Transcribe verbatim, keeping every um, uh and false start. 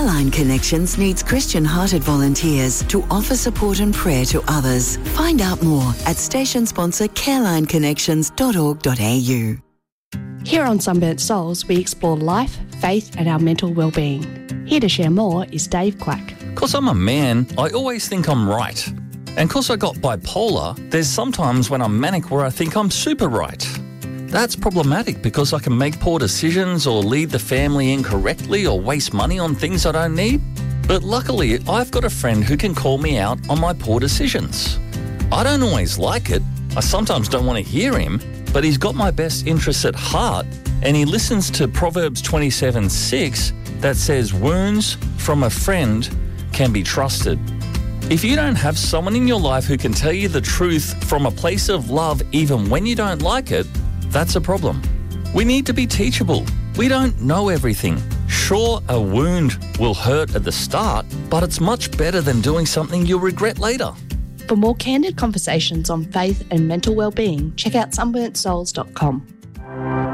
Careline Connections needs Christian-hearted volunteers to offer support and prayer to others. Find out more at station sponsor careline connections dot org dot a u. Here on Sunburnt Souls, we explore life, faith and our mental well-being. Here to share more is Dave Quack. Because I'm a man, I always think I'm right. And because I got bipolar, there's sometimes when I'm manic where I think I'm super right. That's problematic because I can make poor decisions or lead the family incorrectly or waste money on things I don't need. But luckily, I've got a friend who can call me out on my poor decisions. I don't always like it. I sometimes don't want to hear him, but he's got my best interests at heart and he listens to Proverbs twenty-seven six that says wounds from a friend can be trusted. If you don't have someone in your life who can tell you the truth from a place of love even when you don't like it, that's a problem. We need to be teachable. We don't know everything. Sure, a wound will hurt at the start, but it's much better than doing something you'll regret later. For more candid conversations on faith and mental well-being, check out sunburnt souls dot com.